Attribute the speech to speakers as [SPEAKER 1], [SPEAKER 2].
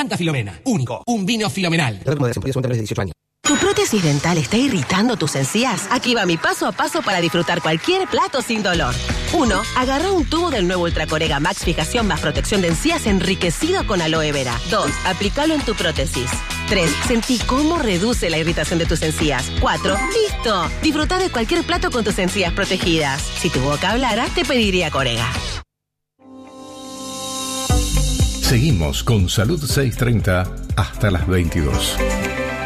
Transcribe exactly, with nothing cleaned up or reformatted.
[SPEAKER 1] Santa Filomena. Único. Un vino filomenal.
[SPEAKER 2] dieciocho años.
[SPEAKER 3] ¿Tu prótesis dental está irritando tus encías? Aquí va mi paso a paso para disfrutar cualquier plato sin dolor. uno. Agarra un tubo del nuevo Ultracorega Max Fijación más protección de encías enriquecido con aloe vera. dos. Aplícalo en tu prótesis. tres. Sentí cómo reduce la irritación de tus encías. cuatro. ¡Listo! Disfruta de cualquier plato con tus encías protegidas. Si tu boca hablara, te pediría Corega.
[SPEAKER 4] Seguimos con Salud seiscientos treinta hasta las veintidós.